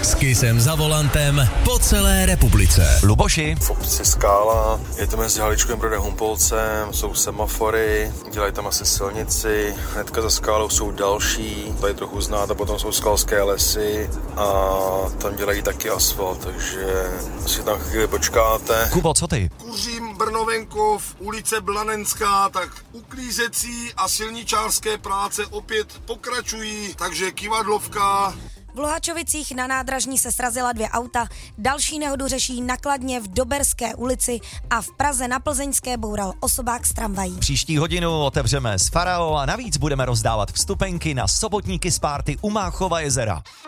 S Kissem za volantem po celé republice. Luboši. V obci Skála, je to mezi Haličkovým Brodem Humpolcem, jsou semafory, dělají tam asi silnici, hnedka za Skálou jsou další, tady trochu znáte, potom jsou Skalské lesy a tam dělají taky asfalt, takže si tam chvíli počkáte. Kubo, co ty? Kuřím Brnovenkov, ulice Blanenská, tak uklízecí a silničářské práce opět pokračují, takže Kivadlovka. V Luhačovicích na nádražní se srazila 2 auta, další nehodu řeší na Kladně v Doberské ulici a v Praze na Plzeňské boural osobák z tramvají. Příští hodinu otevřeme s Farao a navíc budeme rozdávat vstupenky na sobotní Kiss Party u Máchova jezera.